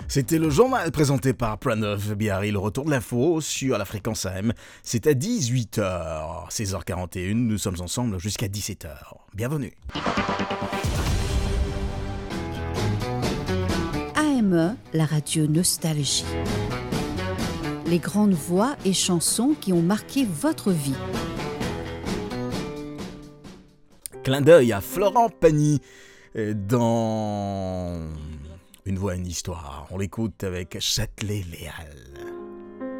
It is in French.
C'était le journal présenté par Pranav Bihari, le retour de l'info sur la fréquence AM. C'est à 18h, 16h41, nous sommes ensemble jusqu'à 17h. Bienvenue. AME, la radio Nostalgie. Les grandes voix et chansons qui ont marqué votre vie. Clin d'œil à Florent Pagny dans Une voix, une histoire. On l'écoute avec Châtelet-Léal.